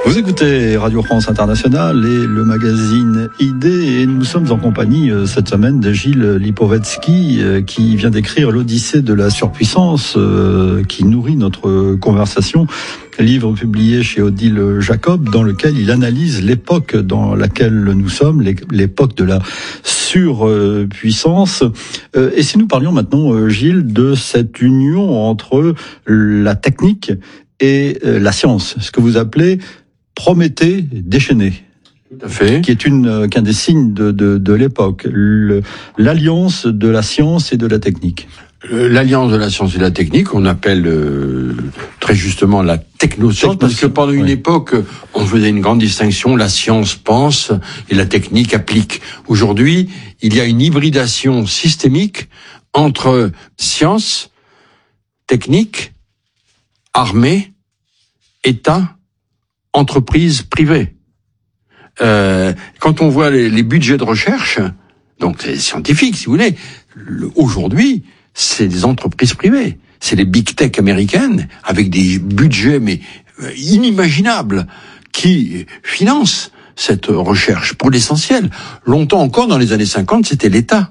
Vous écoutez Radio France Internationale et le magazine ID et nous sommes en compagnie cette semaine de Gilles Lipovetsky qui vient d'écrire l'Odyssée de la surpuissance qui nourrit notre conversation. Livre publié chez Odile Jacob dans lequel il analyse l'époque dans laquelle nous sommes, l'époque de la surpuissance. Et si nous parlions maintenant, Gilles, de cette union entre la technique et la science, ce que vous appelez Prométhée déchaîné. Tout à fait. Qui est qu'un des signes de l'époque. L'alliance de la science et de la technique. L'alliance de la science et de la technique, on appelle très justement la technoscience, parce que pendant une époque, on faisait une grande distinction, la science pense et la technique applique. Aujourd'hui, il y a une hybridation systémique entre science, technique, armée, État, entreprise privée. Quand on voit les budgets de recherche, donc c'est scientifique si vous voulez, aujourd'hui, c'est des entreprises privées. C'est les big tech américaines, avec des budgets mais inimaginables, qui financent cette recherche pour l'essentiel. Longtemps encore, dans les années 50, c'était l'État.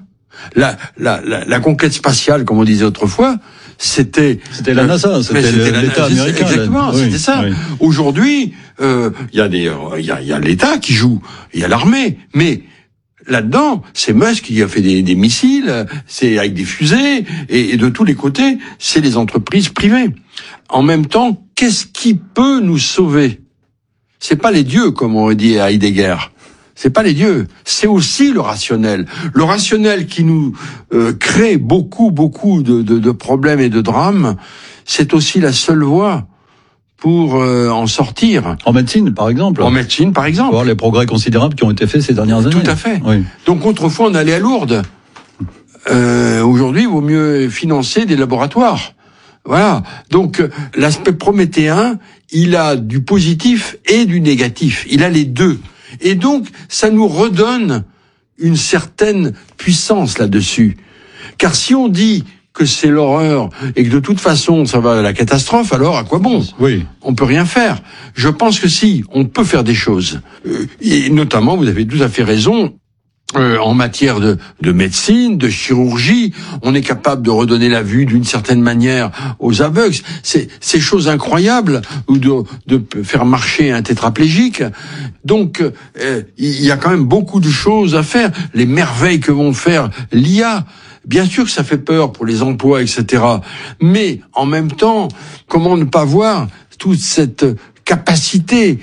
La conquête spatiale, comme on disait autrefois, c'était la NASA, c'était l'État américain. Exactement, c'était ça. Oui. Aujourd'hui, il y a l'État qui joue, il y a l'armée, mais là-dedans, c'est Musk qui a fait des missiles, c'est avec des fusées, et de tous les côtés, c'est les entreprises privées. En même temps, qu'est-ce qui peut nous sauver? C'est pas les dieux, comme on dit à Heidegger. C'est pas les dieux, c'est aussi le rationnel. Le rationnel qui nous crée beaucoup de problèmes et de drames, c'est aussi la seule voie pour en sortir. En médecine, par exemple. En médecine, par exemple. Voir les progrès considérables qui ont été faits ces dernières années. Tout à fait. Oui. Donc autrefois, on allait à Lourdes. Aujourd'hui, il vaut mieux financer des laboratoires. Voilà. Donc l'aspect prométhéen, il a du positif et du négatif. Il a les deux. Et donc, ça nous redonne une certaine puissance là-dessus. Car si on dit que c'est l'horreur et que de toute façon ça va à la catastrophe, alors à quoi bon? Oui. On peut rien faire. Je pense que si, on peut faire des choses. Et notamment, vous avez tout à fait raison, en matière de médecine, de chirurgie, on est capable de redonner la vue d'une certaine manière aux aveugles. C'est ces choses incroyables, ou de faire marcher un tétraplégique. Donc, il y a quand même beaucoup de choses à faire. Les merveilles que vont faire l'IA. Bien sûr que ça fait peur pour les emplois, etc. Mais en même temps, comment ne pas voir toute cette capacité,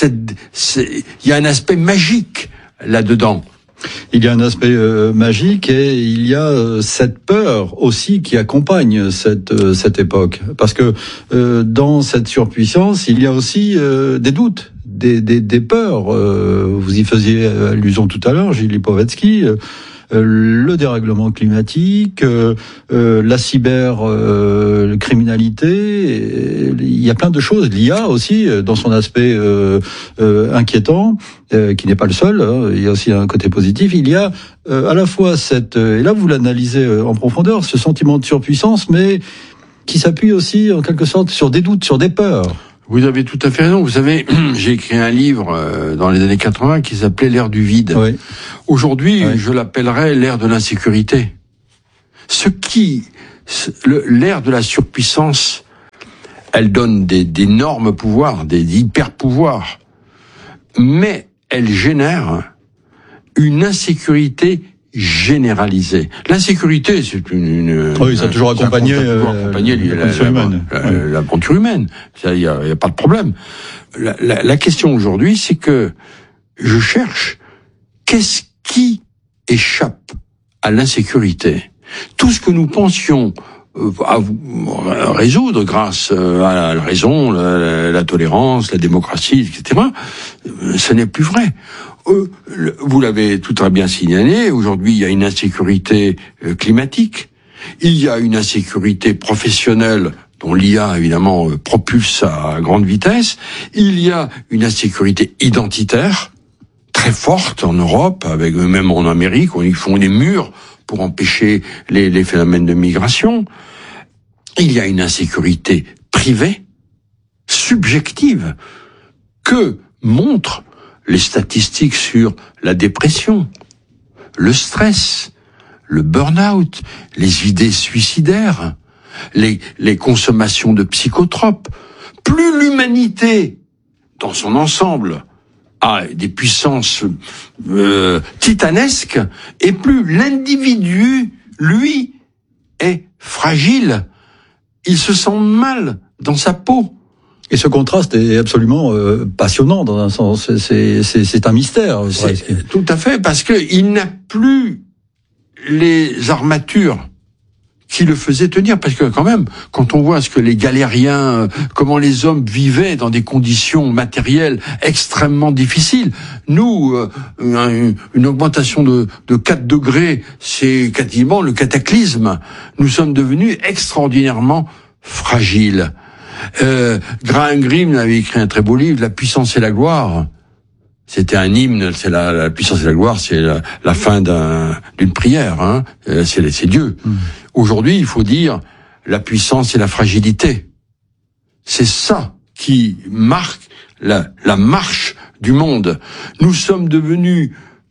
il y a un aspect magique là-dedans. Il y a un aspect magique et il y a cette peur aussi qui accompagne cette époque. Parce que dans cette surpuissance, il y a aussi des doutes, des peurs. Vous y faisiez allusion tout à l'heure, Gilles Lipovetsky. Le dérèglement climatique, la cybercriminalité, il y a plein de choses. L'IA aussi, dans son aspect inquiétant, qui n'est pas le seul, hein, il y a aussi un côté positif. Il y a à la fois et là vous l'analysez en profondeur, ce sentiment de surpuissance, mais qui s'appuie aussi en quelque sorte sur des doutes, sur des peurs. Vous avez tout à fait raison. Vous savez, j'ai écrit un livre dans les années 80 qui s'appelait L'ère du vide. Oui. Aujourd'hui, je l'appellerais l'ère de l'insécurité. L'ère de la surpuissance, elle donne d'énormes pouvoirs, des hyper-pouvoirs. Mais elle génère une insécqualité généralisée. L'insécurité, c'est oui, ça a toujours accompagné l'aventure humaine. Il y a pas de problème. La question aujourd'hui, c'est que je cherche qu'est-ce qui échappe à l'insécurité. Tout ce que nous pensions à résoudre grâce à la raison, la tolérance, la démocratie, etc., ce n'est plus vrai. Vous l'avez tout très bien signalé, aujourd'hui il y a une insécurité climatique, il y a une insécurité professionnelle dont l'IA évidemment propulse à grande vitesse, il y a une insécurité identitaire très forte en Europe, avec même en Amérique, où ils font des murs pour empêcher les phénomènes de migration. Il y a une insécurité privée, subjective. que montrent les statistiques sur la dépression, le stress, le burn-out, les idées suicidaires, les consommations de psychotropes. Plus l'humanité, dans son ensemble, a des puissances titanesques, et plus l'individu, lui, est fragile. Il se sent mal dans sa peau. Et ce contraste est absolument passionnant dans un sens. C'est un mystère. Tout à fait, parce que il n'a plus les armatures qui le faisaient tenir. Parce que quand même, quand on voit ce que les galériens, comment les hommes vivaient dans des conditions matérielles extrêmement difficiles, nous, une augmentation de 4 degrés, c'est quasiment le cataclysme. Nous sommes devenus extraordinairement fragiles. Graham Greene avait écrit un très beau livre, La puissance et la gloire. C'était un hymne, c'est la puissance et la gloire, c'est la fin d'une prière, hein. C'est Dieu. Aujourd'hui, il faut dire la puissance et la fragilité. C'est ça qui marque la marche du monde. Nous sommes devenus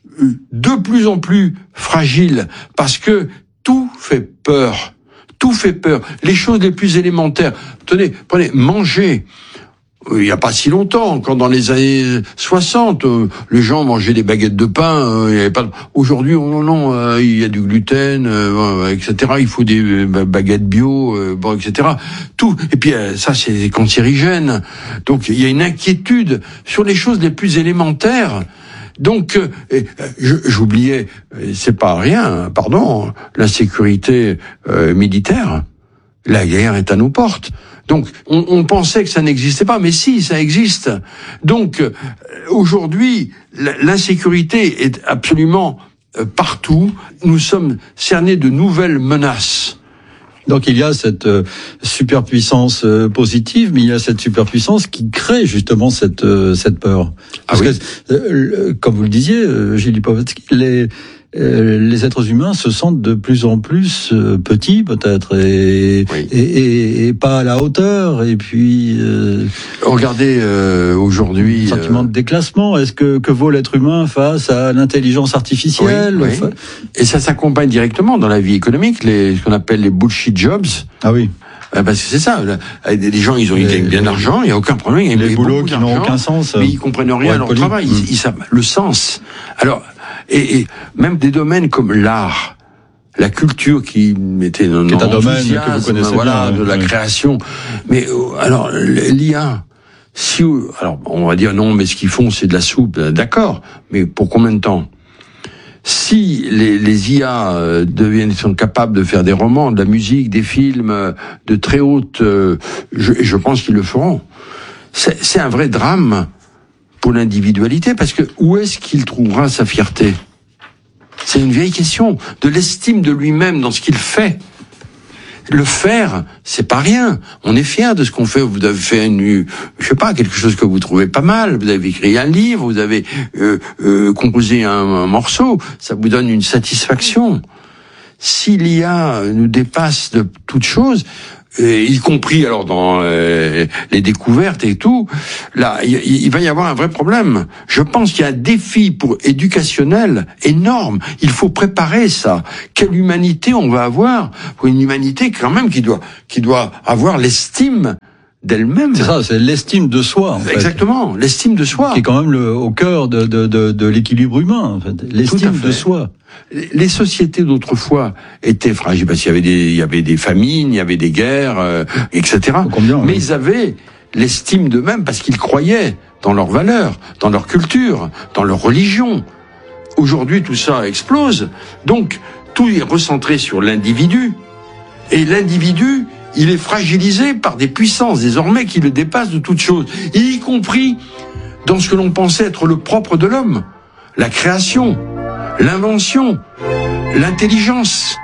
de plus en plus fragiles parce que tout fait peur. Tout fait peur. Les choses les plus élémentaires. Tenez, prenez, manger. Il n'y a pas si longtemps, quand dans les années 60, les gens mangeaient des baguettes de pain, il y avait pas. Aujourd'hui, non, il y a du gluten, etc. Il faut des baguettes bio, etc. Tout. Et puis ça, c'est cancérigène. Donc il y a une inquiétude sur les choses les plus élémentaires. Donc, j'oubliais, c'est pas rien, pardon, l'insécurité militaire. La guerre est à nos portes. Donc, on pensait que ça n'existait pas, mais si, ça existe. Donc, aujourd'hui, l'insécurité est absolument partout. Nous sommes cernés de nouvelles menaces. Donc il y a cette superpuissance positive, mais il y a cette superpuissance qui crée justement cette peur. Parce que, comme vous le disiez, Gilles Lipovetsky, les êtres humains se sentent de plus en plus petits, peut-être, et pas à la hauteur. Et puis, regardez aujourd'hui, sentiment de déclassement. Est-ce que vaut l'être humain face à l'intelligence artificielle? Oui. Et ça s'accompagne directement dans la vie économique, ce qu'on appelle les bullshit jobs. Ah oui. Parce que c'est ça, les gens, ils gagnent bien d'argent, il n'y a aucun problème. Il y a les boulots qui n'ont aucun sens. Mais ils comprennent rien à leur travail. Ils savent le sens. Alors, et même des domaines comme l'art, la culture qui était un domaine que vous connaissez bien, de la création. Mais alors l'IA, alors on va dire non, mais ce qu'ils font c'est de la soupe, d'accord. Mais pour combien de temps? Si les IA sont capables de faire des romans, de la musique, des films de très haute, je pense qu'ils le feront. C'est un vrai drame pour l'individualité, parce que où est-ce qu'il trouvera sa fierté? C'est une vieille question de l'estime de lui-même dans ce qu'il fait. Le faire, c'est pas rien. On est fier de ce qu'on fait. Vous avez fait quelque chose que vous trouvez pas mal. Vous avez écrit un livre, vous avez composé un morceau. Ça vous donne une satisfaction. Si l'IA nous dépasse de toute chose, y compris alors dans les découvertes et tout, là, il va y avoir un vrai problème. Je pense qu'il y a un défi éducationnel énorme. Il faut préparer ça. Quelle humanité on va avoir? Pour une humanité quand même qui doit avoir l'estime d'elle-même. C'est ça, c'est l'estime de soi. En fait. Exactement, l'estime de soi. Qui est quand même au cœur de l'équilibre humain. En fait. L'estime de soi. Les sociétés d'autrefois étaient fragiles parce qu'il y avait des famines, il y avait des guerres, etc. Mais ils avaient l'estime d'eux-mêmes parce qu'ils croyaient dans leurs valeurs, dans leur culture, dans leur religion. Aujourd'hui, tout ça explose. Donc, tout est recentré sur l'individu. Et l'individu, il est fragilisé par des puissances désormais qui le dépassent de toutes choses, y compris dans ce que l'on pensait être le propre de l'homme, la création, l'invention, l'intelligence.